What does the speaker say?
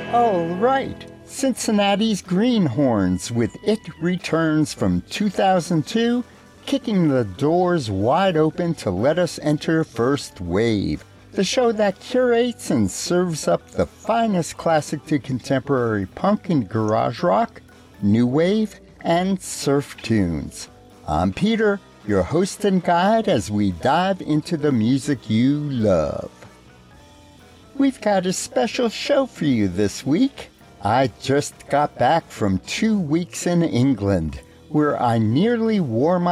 All right, Cincinnati's Greenhorns with It Returns from 2002, kicking the doors wide open to let us enter First Wave, the show that curates and serves up the finest classic to contemporary punk and garage rock, new wave, and surf tunes. I'm Peter, your host and guide as we dive into the music you love. We've got a special show for you this week. I just got back from 2 weeks in England, where I nearly wore my